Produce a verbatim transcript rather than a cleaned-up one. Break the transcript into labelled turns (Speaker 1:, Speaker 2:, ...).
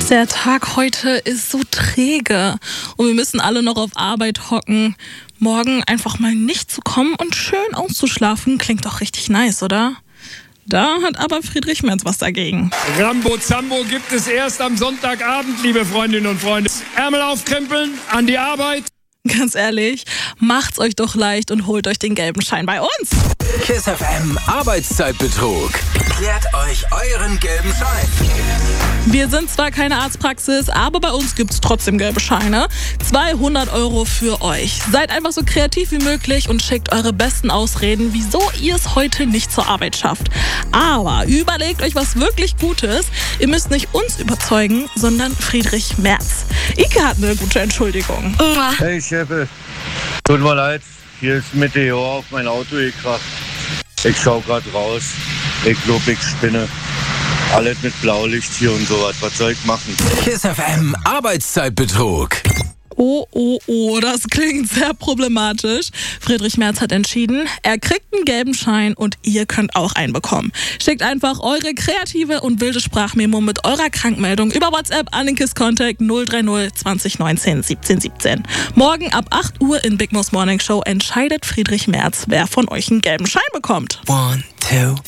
Speaker 1: Der Tag heute ist so träge und wir müssen alle noch auf Arbeit hocken. Morgen einfach mal nicht zu kommen und schön auszuschlafen, klingt doch richtig nice, oder? Da hat aber Friedrich Merz was dagegen.
Speaker 2: Rambo Zambo gibt es erst am Sonntagabend, liebe Freundinnen und Freunde. Ärmel aufkrempeln, an die Arbeit.
Speaker 1: Ganz ehrlich, macht's euch doch leicht und holt euch den gelben Schein bei uns.
Speaker 3: KISS F M Arbeitszeitbetrug. Klärt euch euren gelben Schein.
Speaker 1: Wir sind zwar keine Arztpraxis, aber bei uns gibt's trotzdem gelbe Scheine. zweihundert Euro für euch. Seid einfach so kreativ wie möglich und schickt eure besten Ausreden, wieso ihr es heute nicht zur Arbeit schafft. Aber überlegt euch was wirklich Gutes. Ihr müsst nicht uns überzeugen, sondern Friedrich Merz. Ike hat eine gute Entschuldigung.
Speaker 4: Hey Cheffe, tut mir leid, hier ist Meteor auf mein Auto gekracht. Ich schau grad raus, ich glaub, ich spinne. Alles mit Blaulicht hier und sowas, was soll ich machen?
Speaker 3: KISS F M Arbeitszeitbetrug.
Speaker 1: Oh, oh, oh, das klingt sehr problematisch. Friedrich Merz hat entschieden, er kriegt einen gelben Schein und ihr könnt auch einen bekommen. Schickt einfach eure kreative und wilde Sprachmemo mit eurer Krankmeldung über WhatsApp an den KISS Contact null drei null zwanzig neunzehn siebzehn siebzehn. Morgen ab acht Uhr in Big Mo's Morning Show entscheidet Friedrich Merz, wer von euch einen gelben Schein bekommt.
Speaker 3: One, two.